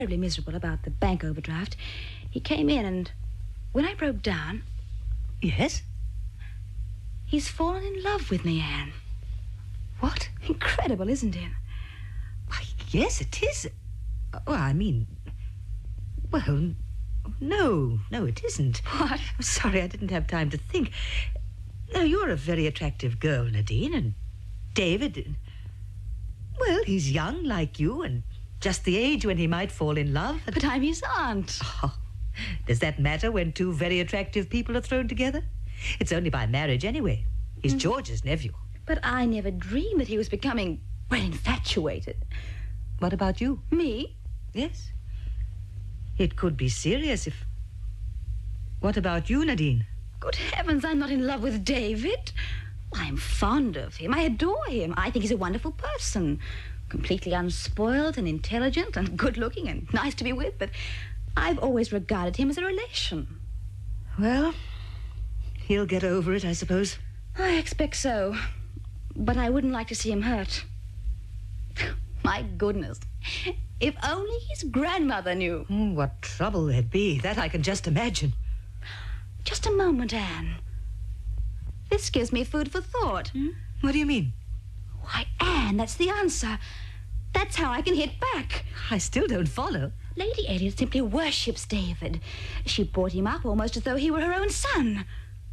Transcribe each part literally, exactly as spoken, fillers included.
terribly miserable about the bank overdraft. He came in and when I broke down... Yes? He's fallen in love with me, Anne. What? Incredible, isn't it? Why, yes, it is. Well, I mean... Well, no, no, it isn't. What? I'm sorry, I didn't have time to think. No, you're a very attractive girl, Nadine, and David... Well, he's young like you and just the age when he might fall in love. And... But I'm his aunt. Oh, does that matter when two very attractive people are thrown together? It's only by marriage anyway. He's mm. George's nephew. But I never dreamed that he was becoming, well, infatuated. What about you? Me? Yes. It could be serious if... What about you, Nadine? Good heavens, I'm not in love with David. I'm fond of him. I adore him. I think he's a wonderful person. Completely unspoiled and intelligent and good-looking and nice to be with, but I've always regarded him as a relation. Well, he'll get over it, I suppose. I expect so. But I wouldn't like to see him hurt. My goodness. If only his grandmother knew. Mm, what trouble there'd be. That I can just imagine. Just a moment, Anne. This gives me food for thought. Hmm? What do you mean? Why, Anne, that's the answer. That's how I can hit back. I still don't follow. Lady Elliot simply worships David. She brought him up almost as though he were her own son.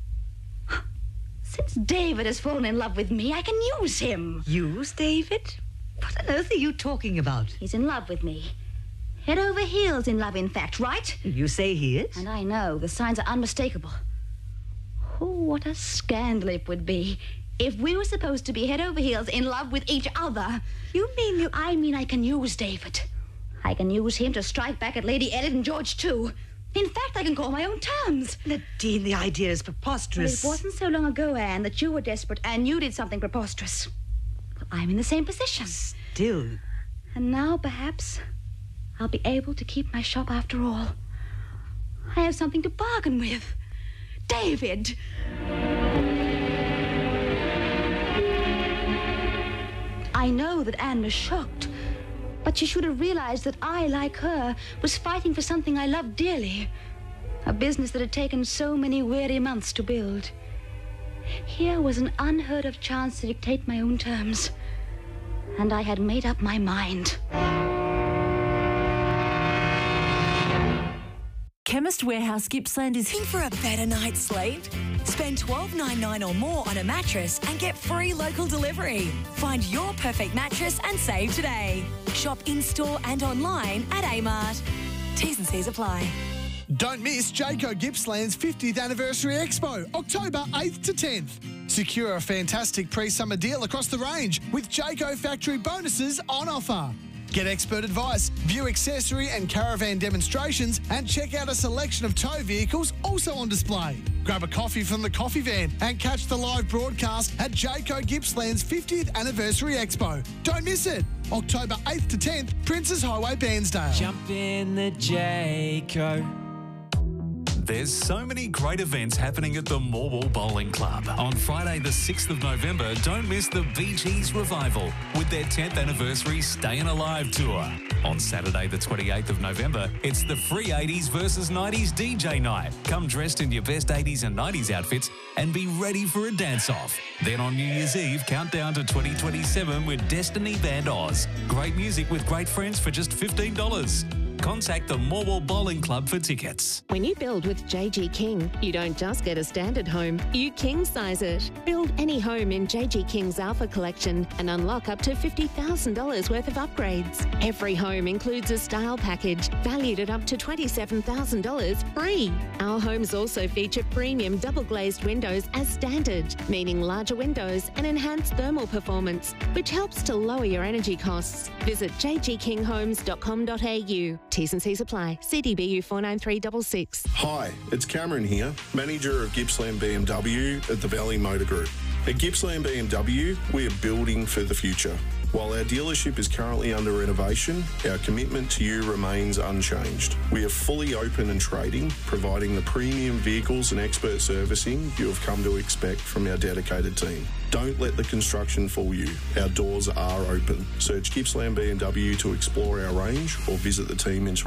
Since David has fallen in love with me, I can use him. Use David? What on earth are you talking about? He's in love with me. Head over heels in love, in fact, right? You say he is? And I know. The signs are unmistakable. Oh, what a scandal it would be if we were supposed to be head over heels in love with each other. You mean you... I mean I can use David. I can use him to strike back at Lady Elliot and George, too. In fact, I can call my own terms. Nadine, the idea is preposterous. Well, it wasn't so long ago, Anne, that you were desperate and you did something preposterous. Well, I'm in the same position. Still... And now, perhaps, I'll be able to keep my shop after all. I have something to bargain with. David! I know that Anne was shocked, but she should have realized that I, like her, was fighting for something I loved dearly. A business that had taken so many weary months to build. Here was an unheard-of chance to dictate my own terms, and I had made up my mind. Chemist Warehouse Gippsland is looking for a better night's sleep? Spend twelve ninety-nine or more on a mattress and get free local delivery. Find your perfect mattress and save today. Shop in-store and online at Amart. T's and C's apply. Don't miss Jayco Gippsland's fiftieth Anniversary Expo, October eighth to tenth. Secure a fantastic pre-summer deal across the range with Jayco factory bonuses on offer. Get expert advice, view accessory and caravan demonstrations, and check out a selection of tow vehicles also on display. Grab a coffee from the coffee van and catch the live broadcast at Jayco Gippsland's fiftieth Anniversary Expo. Don't miss it. October eighth to tenth, Princes Highway, Bairnsdale. Jump in the Jayco. There's so many great events happening at the Morwell Bowling Club. On Friday the sixth of November, don't miss the Bee Gees Revival with their tenth anniversary Stayin' Alive tour. On Saturday the twenty-eighth of November, it's the Free eighties versus nineties D J night. Come dressed in your best eighties and nineties outfits and be ready for a dance-off. Then on New Year's Eve, count down to twenty twenty-seven with Destiny Band Oz. Great music with great friends for just fifteen dollars. Contact the Morwell Bowling Club for tickets. When you build with J G King, you don't just get a standard home, you king-size it. Build any home in J G King's Alpha Collection and unlock up to fifty thousand dollars worth of upgrades. Every home includes a style package valued at up to twenty-seven thousand dollars free. Our homes also feature premium double-glazed windows as standard, meaning larger windows and enhanced thermal performance, which helps to lower your energy costs. Visit j g king homes dot com dot a u. T's and C's apply. C D B U four nine three six six. Hi, it's Cameron here, manager of Gippsland B M W at the Valley Motor Group. At Gippsland B M W, we are building for the future. While our dealership is currently under renovation, our commitment to you remains unchanged. We are fully open and trading, providing the premium vehicles and expert servicing you have come to expect from our dedicated team. Don't let the construction fool you. Our doors are open. Search Gippsland B M W to explore our range or visit the team in